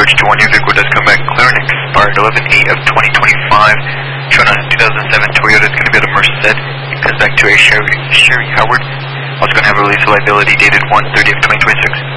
approach to 1, your vehicle does come back clear and expired 11/8 of 2025. Shown on a 2007 Toyota is going to be at a Merced. It comes back to a Sherry Howard. Also going to have a release of liability dated 1/30 of 2026.